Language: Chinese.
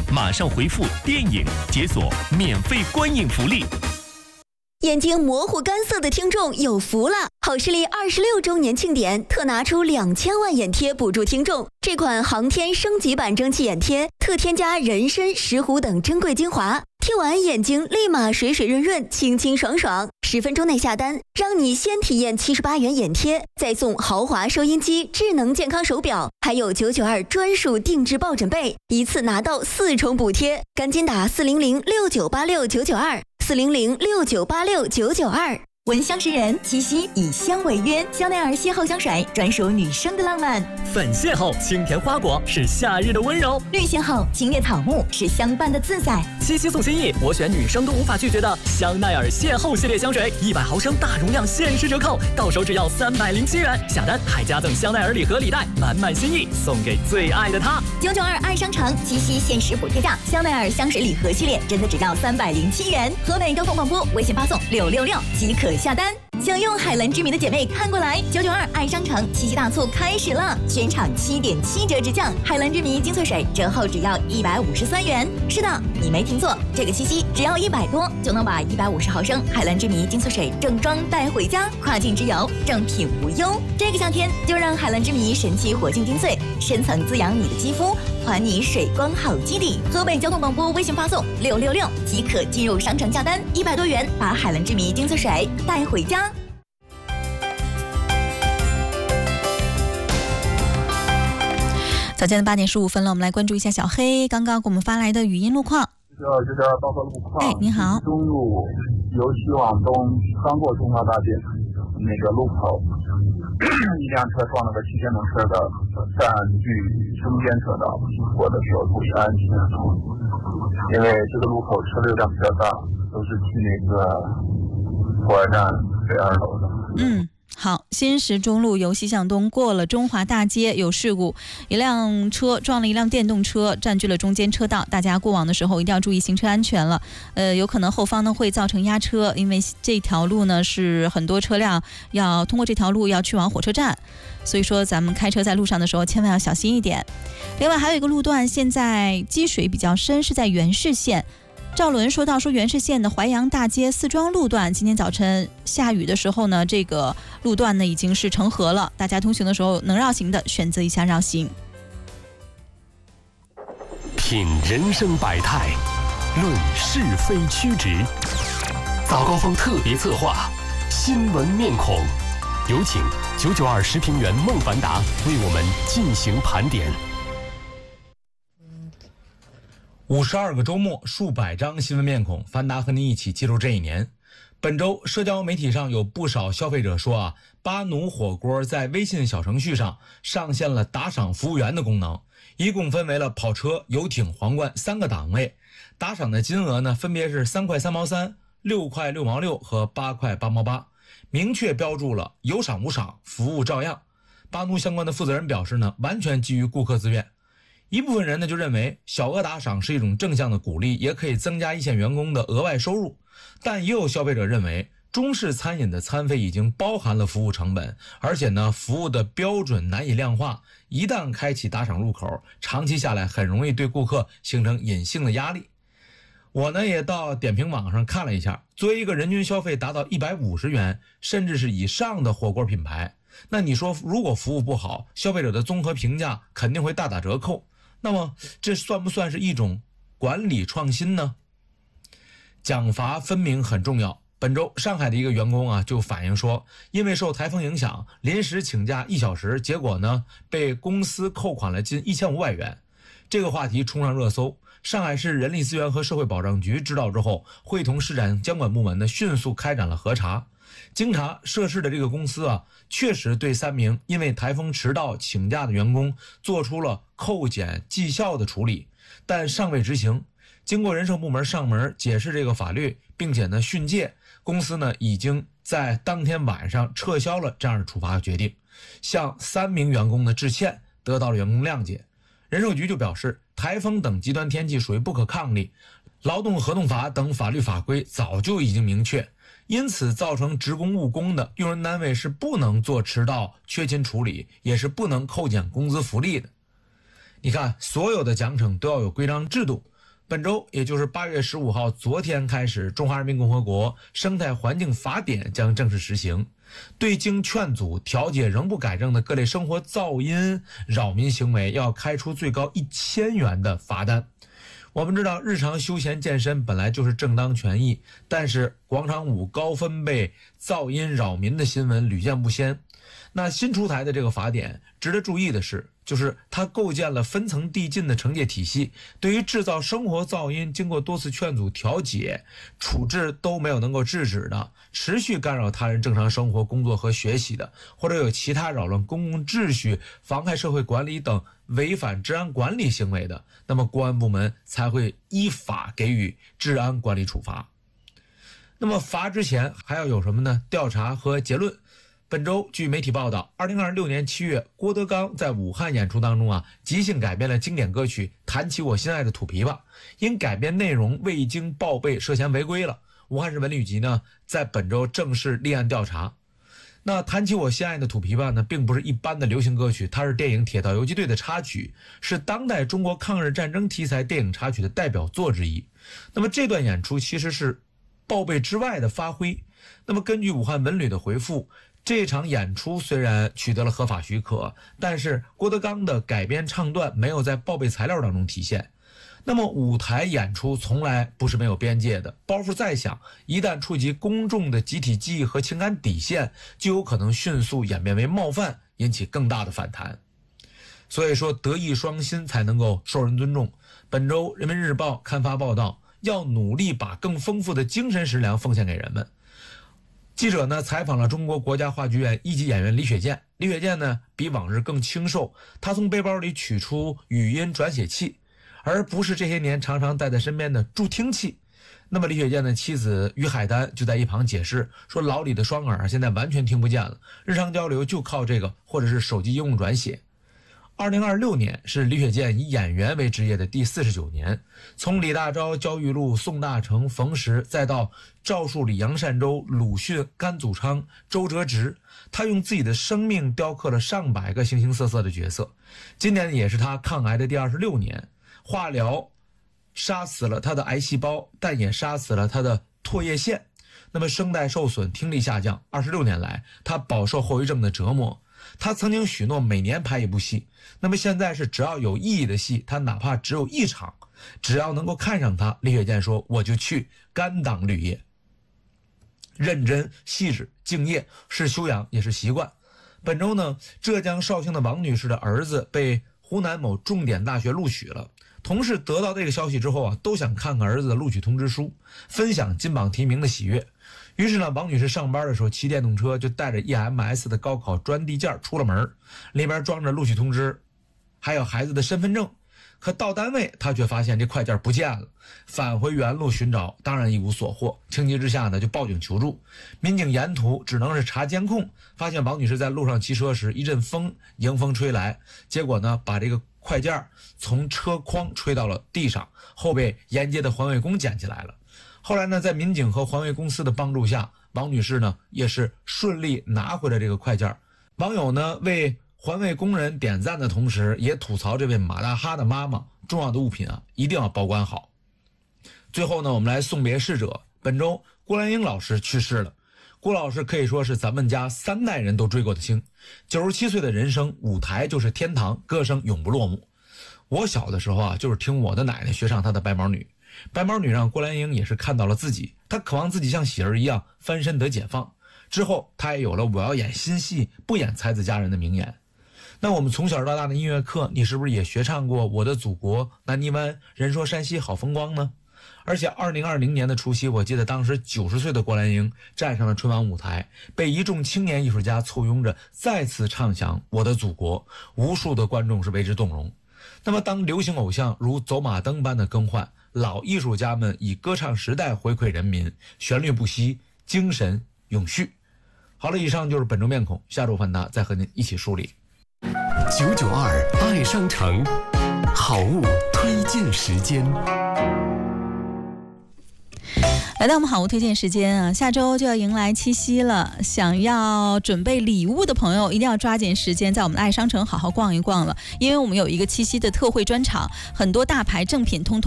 马上回复电影解锁免费观影福利。 眼睛模糊干涩的听众有福了！好视力26周年庆典特拿出2000万眼贴补助听众。这款航天升级版蒸汽眼贴特添加人参、石斛等珍贵精华，贴完眼睛立马水水润润、清清爽爽。10分钟内下单，让你先体验78元眼贴，再送豪华收音机、智能健康手表，还有992专属定制抱枕被，一次拿到4重补贴。赶紧打40069869929，40069869992。 闻香识人，七夕以香为约，香奈儿邂逅香水专属女生的浪漫。 粉邂逅青甜花果是夏日的温柔， 绿邂逅青叶草木是相伴的自在。 七夕送心意，我选女生都无法拒绝的香奈儿邂逅系列香水，100毫升大容量限时折扣，到手只要307元，下单还加赠香奈儿礼盒礼袋，满满心意送给最爱的他。 992爱商城七夕限时补贴价，香奈儿香水礼盒系列真的只要307元。河北高空广播微信发送666即可下单。想用海蓝之谜的姐妹看过来，992爱商城七夕大促开始了，全场7.7折直降，海蓝之谜精粹水折后只要153元。是的，你没听错，这个七夕只要100多就能把150毫升海蓝之谜精粹水正装带回家，跨境之游正品无忧。这个夏天就让海蓝之谜神奇活性精粹深层滋养你的肌肤，还你水光好基底。河北交通广播微信发送666即可进入商城下单，100多元把海蓝之谜精粹水带回家。 早间的8点15分了，我们来关注一下小黑刚刚给我们发来的语音路况。 这是报告路况。 你好。 中路由西往东，刚过中华大街那个路口，一辆车撞了个骑电动车的，占据中间车道，过的时候注意安全。因为这个路口车流量比较大，都是去那个火车站北2楼的。 好，新石中路由西向东过了中华大街有事故，一辆车撞了一辆电动车，占据了中间车道，大家过往的时候一定要注意行车安全了。有可能后方呢会造成压车，因为这条路呢是很多车辆要通过这条路要去往火车站，所以说咱们开车在路上的时候千万要小心一点。另外还有一个路段现在积水比较深，是在元市线。赵伦说到，元市线的淮阳大街四庄路段，今天早晨下雨的时候呢，这个路段呢已经是成河了，大家通行的时候能绕行的选择一下绕行。 品人生百态，论是非曲直。早高峰特别策划，新闻面孔，有请992时评员孟凡达为我们进行盘点。 52个周末，数百张新闻面孔，凡达和你一起记录这一年。本周社交媒体上有不少消费者说巴奴火锅在微信小程序上上线了打赏服务员的功能，一共分为了跑车、游艇、皇冠3个档位，打赏的金额呢分别是3块3毛3、6块6毛6和8块8毛8，明确标注了有赏无赏，服务照样。巴奴相关的负责人表示呢，完全基于顾客自愿。一部分人呢就认为小额打赏是一种正向的鼓励，也可以增加一线员工的额外收入，但也有消费者认为中式餐饮的餐费已经包含了服务成本，而且呢服务的标准难以量化，一旦开启打赏入口，长期下来很容易对顾客形成隐性的压力。我呢也到点评网上看了一下，作为一个人均消费达到150元甚至是以上的火锅品牌，那你说如果服务不好，消费者的综合评价肯定会大打折扣，那么这算不算是一种管理创新呢？奖罚分明很重要。本周上海的一个员工就反映说，因为受台风影响临时请假1小时，结果呢被公司扣款了近1500元。这个话题冲上热搜，上海市人力资源和社会保障局知道之后，会同市场监管部门呢迅速开展了核查。经查，涉事的这个公司确实对3名因为台风迟到请假的员工做出了扣减绩效的处理，但尚未执行。经过人社部门上门解释这个法律，并且呢训诫，公司呢已经在当天晚上撤销了这样的处罚决定，向3名员工呢致歉，得到了员工谅解。人社局就表示，台风等极端天气属于不可抗力，劳动合同法等法律法规早就已经明确，因此造成职工误工的用人单位是不能做迟到缺勤处理，也是不能扣减工资福利的。你看，所有的奖惩都要有规章制度， 本周也就是8月15号，昨天开始，中华人民共和国生态环境法典将正式实行，对经劝阻调解仍不改正的各类生活噪音扰民行为，要开出最高1000元的罚单。我们知道，日常休闲健身本来就是正当权益，但是广场舞高分贝噪音扰民的新闻屡见不鲜。那新出台的这个法典，值得注意的是，就是它构建了分层递进的惩戒体系，对于制造生活噪音经过多次劝阻调解处置都没有能够制止的，持续干扰他人正常生活工作和学习的，或者有其他扰乱公共秩序妨害社会管理等违反治安管理行为的，那么公安部门才会依法给予治安管理处罚。那么罚之前还要有什么呢？调查和结论。本周据媒体报道，2026年7月，郭德纲在武汉演出当中即兴改编了经典歌曲《弹起我心爱的土琵琶》，因改编内容未经报备涉嫌违规了。武汉市文旅局呢在本周正式立案调查。那《弹起我心爱的土琵琶》呢，并不是一般的流行歌曲，它是电影《铁道游击队》的插曲，是当代中国抗日战争题材电影插曲的代表作之一。那么这段演出其实是报备之外的发挥。那么根据武汉文旅的回复，这场演出虽然取得了合法许可，但是郭德纲的改编唱段没有在报备材料当中体现。那么舞台演出从来不是没有边界的，包袱再响，一旦触及公众的集体记忆和情感底线，就有可能迅速演变为冒犯，引起更大的反弹。所以说德艺双馨才能够受人尊重。本周人民日报刊发报道，要努力把更丰富的精神食粮奉献给人们。记者呢采访了中国国家话剧院1级演员李雪健。李雪健呢比往日更清瘦，他从背包里取出语音转写器，而不是这些年常常带在身边的助听器。那么李雪健的妻子于海丹就在一旁解释说，老李的双耳现在完全听不见了，日常交流就靠这个或者是手机应用转写。2026年是李雪健以演员为职业的第49年，从李大钊、焦裕禄、宋大成、冯时，再到赵树理、杨善洲、鲁迅、甘祖昌、周哲直，他用自己的生命雕刻了上百个形形色色的角色。今年也是他抗癌的第26年，化疗杀死了他的癌细胞，但也杀死了他的唾液腺。那么声带受损，听力下降，26年来他饱受后遗症的折磨。他曾经许诺每年拍一部戏，那么现在是只要有意义的戏，他哪怕只有一场，只要能够看上他，李雪健说我就去，甘当绿叶。认真、细致、敬业是修养也是习惯。本周呢，浙江绍兴的王女士的儿子被湖南某重点大学录取了，同事得到这个消息之后都想看看儿子的录取通知书，分享金榜题名的喜悦。于是呢，王女士上班的时候骑电动车，就带着 EMS 的高考专递件出了门，里边装着录取通知，还有孩子的身份证。可到单位，她却发现这快件不见了，返回原路寻找，当然一无所获。情急之下呢，就报警求助。民警沿途只能是查监控，发现王女士在路上骑车时，一阵风迎风吹来，结果呢，把这个快件从车筐吹到了地上，后被沿街的环卫工捡起来了。后来呢，在民警和环卫公司的帮助下，王女士呢也是顺利拿回了这个快件。网友呢为环卫工人点赞的同时，也吐槽这位马大哈的妈妈，重要的物品一定要保管好。最后呢，我们来送别逝者。本周郭兰英老师去世了。郭老师可以说是咱们家3代人都追过的星。97岁的人生，舞台就是天堂，歌声永不落幕。我小的时候就是听我的奶奶学唱她的白毛女。白毛女让郭兰英也是看到了自己，她渴望自己像喜儿一样翻身得解放。之后她也有了我要演新戏不演才子佳人的名言。那我们从小到大的音乐课，你是不是也学唱过我的祖国南泥湾，人说山西好风光呢？而且2020年的除夕，我记得当时90岁的郭兰英站上了春晚舞台，被一众青年艺术家簇拥着再次唱响我的祖国，无数的观众是为之动容。那么当流行偶像如走马灯般的更换，老艺术家们以歌唱时代回馈人民，旋律不息，精神永续。好了，以上就是本周面孔，下周范达再和您一起梳理。 992爱商城好物推荐时间。 来到我们好物推荐时间下周就要迎来七夕了，想要准备礼物的朋友一定要抓紧时间在我们的爱商城好好逛一逛了，因为我们有一个七夕的特惠专场，很多大牌正品通通